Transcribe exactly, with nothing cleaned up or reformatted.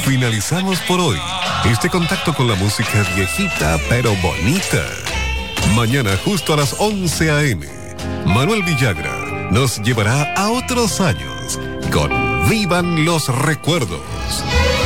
finalizamos por hoy este contacto con la música viejita pero bonita. Mañana justo a las once a eme, Manuel Villagra nos llevará a otros años con Vivan los Recuerdos.